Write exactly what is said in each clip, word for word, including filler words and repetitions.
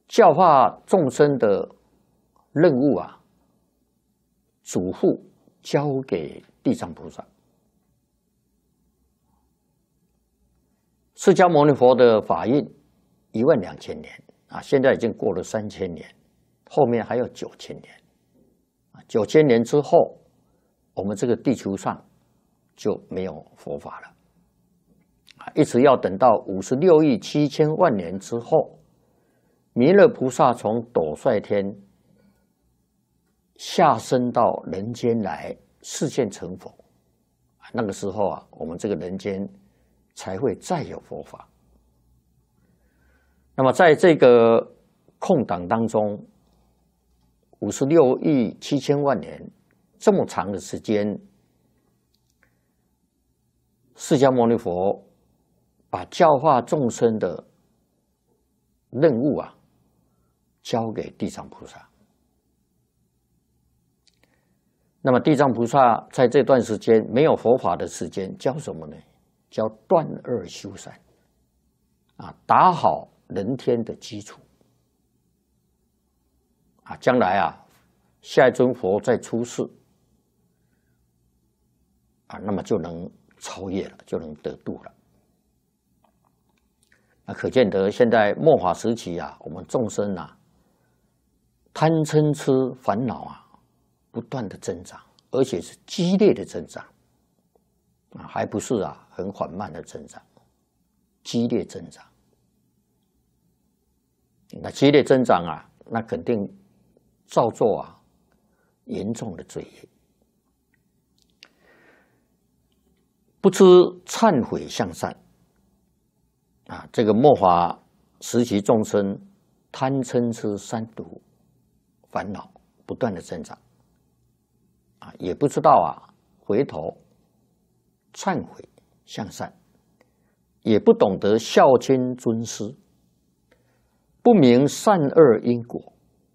教化众生的任务啊，嘱咐交给地藏菩萨。释迦牟尼佛的法运一万两千年啊，现在已经过了三千年，后面还有九千年。九千年之后，我们这个地球上就没有佛法了。一直要等到五十六亿七千万年之后，弥勒菩萨从斗率天下生到人间来示现成佛，那个时候啊，我们这个人间才会再有佛法。那么在这个空档当中，五十六亿七千万年这么长的时间，释迦牟尼佛把教化众生的任务啊，交给地藏菩萨。那么地藏菩萨在这段时间没有佛法的时间，教什么呢？教断恶修善，啊，打好人天的基础，啊，将来啊，下一尊佛再出世，啊，那么就能超越了，就能得度了。那可见得现在末法时期啊，我们众生啊，贪嗔痴烦恼啊，不断的增长，而且是激烈的增长，啊，还不是啊很缓慢的增长，激烈增长。那激烈增长啊，那肯定造作啊严重的罪业，不知忏悔向善。啊，这个末法时期众生贪嗔痴三毒烦恼不断的增长，啊，也不知道啊回头忏悔向善，也不懂得孝亲尊师，不明善恶因果，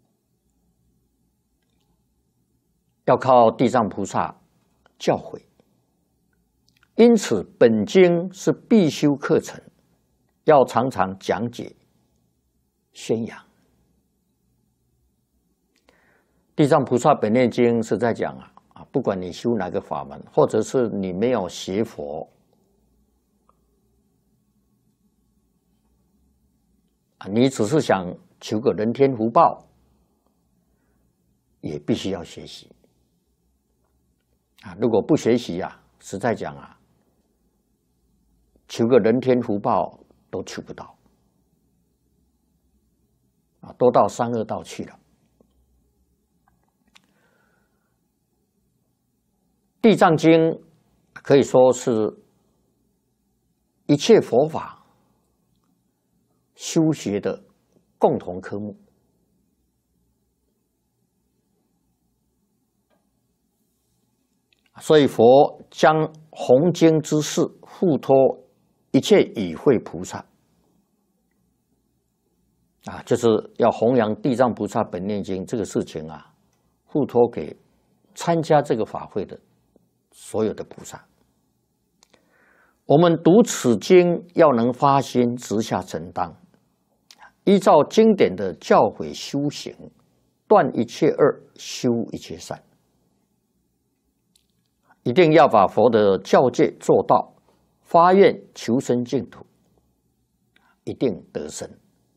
要靠地藏菩萨教诲。因此，本经是必修课程。要常常讲解、宣扬。地藏菩萨本愿经是在讲啊啊，不管你修哪个法门，或者是你没有学佛啊，你只是想求个人天福报，也必须要学习啊。如果不学习啊，实在讲啊，求个人天福报都求不到啊，都到三恶道去了。地藏经可以说是一切佛法修学的共同科目，所以佛将弘经之事付托一切与会菩萨，啊，就是要弘扬地藏菩萨本愿经这个事情啊，付托给参加这个法会的所有的菩萨。我们读此经要能发心直下承担，依照经典的教诲修行，断一切恶，修一切善，一定要把佛的教戒做到，发愿求生净土，一定得生。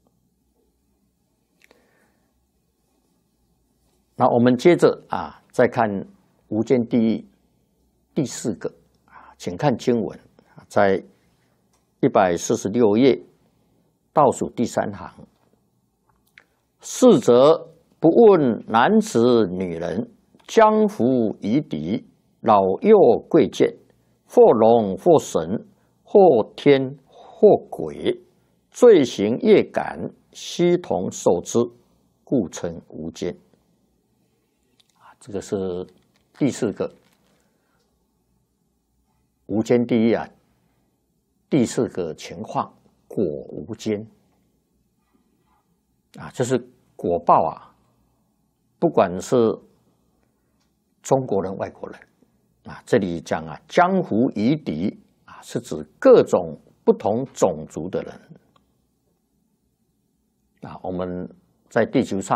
那我们接着啊，再看无间地狱第四个啊，请看经文，在一百四十六页倒数第三行。逝者不问男子女人，江湖夷狄，老幼贵贱，或龙或神，或天或鬼，罪行业感，悉同受之，故称无间。这个是第四个无间地狱啊，第四个情况，果无间啊，就是果报啊，不管是中国人、外国人啊，这里讲啊，江湖夷狄啊，是指各种不同种族的人啊，我们在地球上。